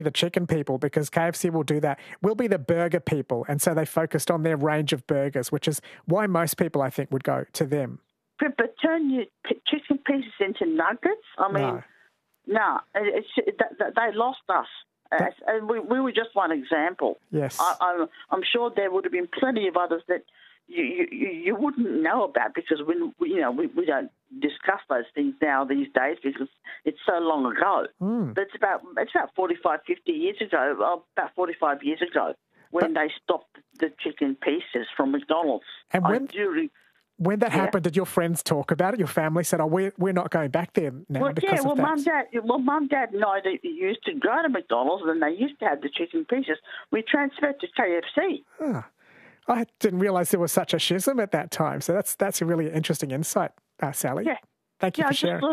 the chicken people because KFC will do that. We'll be the burger people. And so they focused on their range of burgers, which is why most people, I think, would go to them. But turn your chicken pieces into nuggets? I mean, no, they lost us. And we were just one example. Yes. I'm sure there would have been plenty of others that you wouldn't know about because we don't discuss those things now these days because it's so long ago. But it's about 45, 50 years ago, about 45 years ago when they stopped the chicken pieces from McDonald's. And when that happened, did your friends talk about it? Your family said, "Oh, we're not going back there now because of that." Mum, Dad, and I used to go to McDonald's, and they used to have the chicken pieces. We transferred to KFC. I didn't realise there was such a schism at that time. So that's a really interesting insight, Sally. Yeah. Thank you for sharing.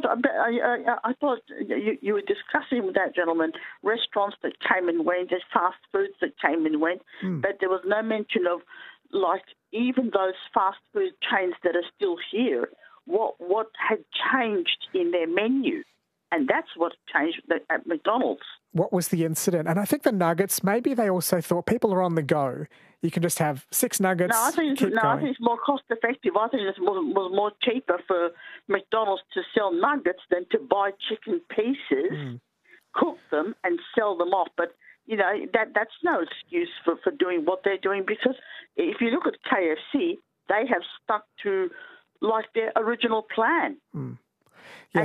I thought you were discussing with that gentleman restaurants that came and went, there's fast foods that came and went, but there was no mention of, like, even those fast food chains that are still here, what had changed in their menu. And that's what changed at McDonald's. What was the incident? And I think the nuggets, maybe they also thought people are on the go. You can just have 6 nuggets. I think it's more cost effective. I think it was more cheaper for McDonald's to sell nuggets than to buy chicken pieces, cook them, and sell them off. But that's no excuse for doing what they're doing because if you look at KFC, they have stuck to like their original plan. Yeah.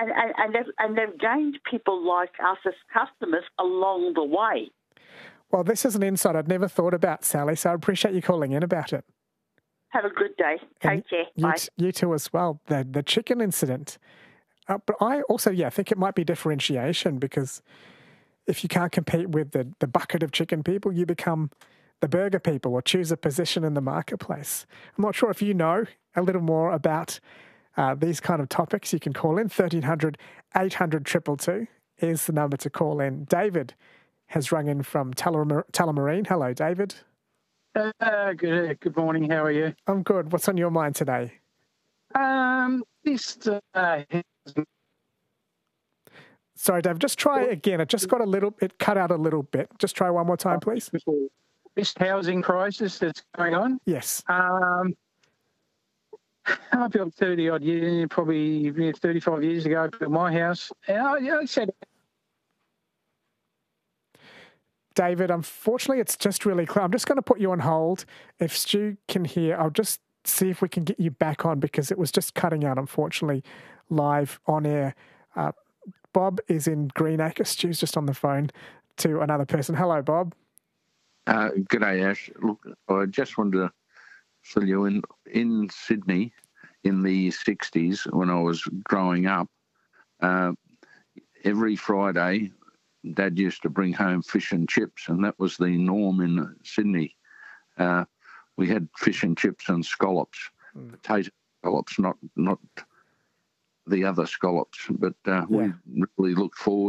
And they've gained people like us as customers along the way. Well, this is an insight I'd never thought about, Sally, so I appreciate you calling in about it. Have a good day. Take care. Bye. You too as well. The chicken incident. But I also, think it might be differentiation because if you can't compete with the bucket of chicken people, you become the burger people or choose a position in the marketplace. I'm not sure if you know a little more about these kind of topics. You can call in 1300 800 222 is the number to call in. David has rung in from Tullamarine. Hello, David. Good morning. How are you? I'm good. What's on your mind today? Sorry, Dave, just try again. It just it cut out a little bit. Just try one more time, please. This housing crisis that's going on? Yes. I built 30-odd years, probably 35 years ago, I built my house. I said... David, unfortunately, it's just really clear. I'm just going to put you on hold. If Stu can hear, I'll just see if we can get you back on because it was just cutting out, unfortunately, live on air. Bob is in Greenacre. Stu's just on the phone to another person. Hello, Bob. G'day, Ash. Look, I just wanted to fill you in Sydney in the 60s when I was growing up. Every Friday, Dad used to bring home fish and chips, and that was the norm in Sydney. We had fish and chips and scallops, potato scallops, not the other scallops, but we really looked forward